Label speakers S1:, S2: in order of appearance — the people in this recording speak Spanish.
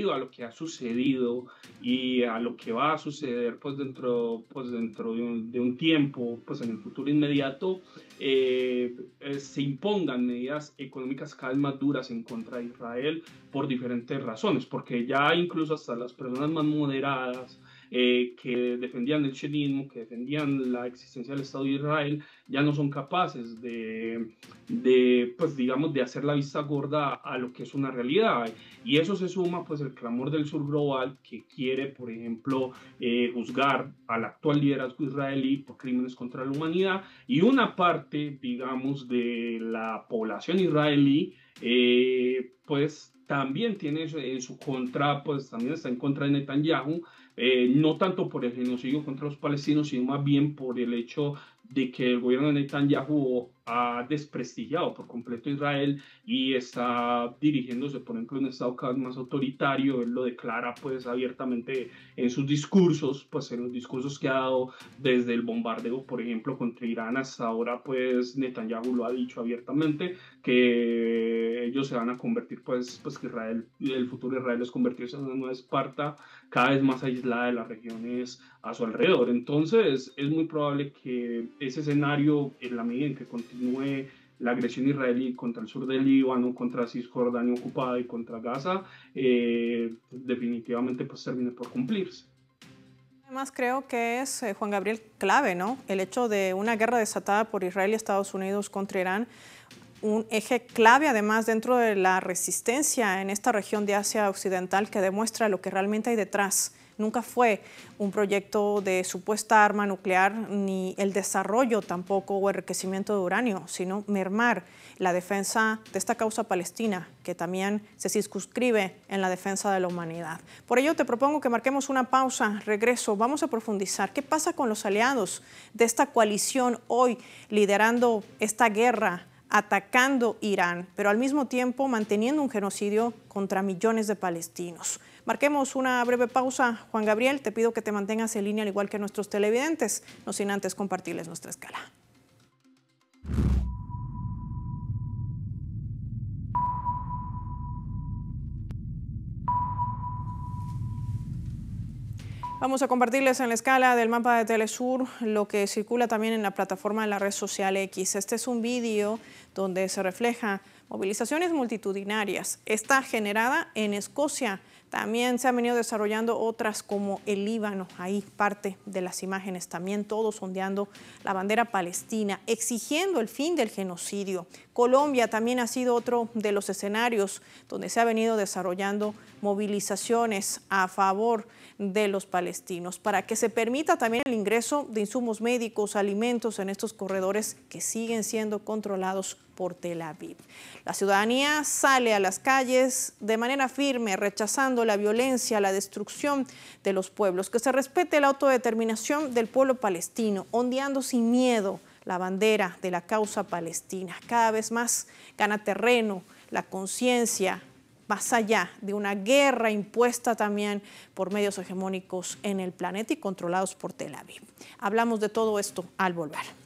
S1: debido a lo que ha sucedido y a lo que va a suceder dentro de un tiempo, pues en el futuro inmediato, se impongan medidas económicas cada vez más duras en contra de Israel por diferentes razones, porque ya incluso hasta las personas más moderadas que defendían el sionismo, que defendían la existencia del Estado de Israel, ya no son capaces pues digamos, de hacer la vista gorda a lo que es una realidad. Y eso se suma pues el clamor del sur global que quiere, por ejemplo, juzgar al actual liderazgo israelí por crímenes contra la humanidad, y una parte, digamos, de la población israelí pues también tiene en su contra, pues también está en contra de Netanyahu, no tanto por el genocidio contra los palestinos, sino más bien por el hecho de que el gobierno de Netanyahu ha desprestigiado por completo a Israel y está dirigiéndose, por ejemplo, a un estado cada vez más autoritario. Él lo declara pues abiertamente en sus discursos, pues en los discursos que ha dado desde el bombardeo, por ejemplo, contra Irán hasta ahora, pues Netanyahu lo ha dicho abiertamente, que ellos se van a convertir, pues que Israel, el futuro de Israel es convertirse en una nueva Esparta, cada vez más aislada de las regiones a su alrededor. Entonces es muy probable que ese escenario, en la medida en que continúe la agresión israelí contra el sur del Líbano, contra Cisjordania ocupada y contra Gaza, definitivamente pues termine por cumplirse.
S2: Además creo que es, Juan Gabriel, clave, ¿no? El hecho de una guerra desatada por Israel y Estados Unidos contra Irán, un eje clave además dentro de la resistencia en esta región de Asia Occidental, que demuestra lo que realmente hay detrás. Nunca fue un proyecto de supuesta arma nuclear, ni el desarrollo tampoco o enriquecimiento de uranio, sino mermar la defensa de esta causa palestina, que también se circunscribe en la defensa de la humanidad. Por ello te propongo que marquemos una pausa, regreso, vamos a profundizar. ¿Qué pasa con los aliados de esta coalición hoy liderando esta guerra, atacando Irán, pero al mismo tiempo manteniendo un genocidio contra millones de palestinos? Marquemos una breve pausa. Juan Gabriel, te pido que te mantengas en línea al igual que nuestros televidentes, no sin antes compartirles nuestra escala. Vamos a compartirles en la escala del mapa de Telesur lo que circula también en la plataforma de la red social X. Este es un vídeo donde se refleja movilizaciones multitudinarias. Está generada en Escocia. También se han venido desarrollando otras como el Líbano. Ahí parte de las imágenes también, todos ondeando la bandera palestina, exigiendo el fin del genocidio. Colombia también ha sido otro de los escenarios donde se ha venido desarrollando movilizaciones a favor de los palestinos para que se permita también el ingreso de insumos médicos, alimentos en estos corredores que siguen siendo controlados por Tel Aviv. La ciudadanía sale a las calles de manera firme, rechazando la violencia, la destrucción de los pueblos, que se respete la autodeterminación del pueblo palestino, ondeando sin miedo la bandera de la causa palestina. Cada vez más gana terreno la conciencia, más allá de una guerra impuesta también por medios hegemónicos en el planeta y controlados por Tel Aviv. Hablamos de todo esto al volver.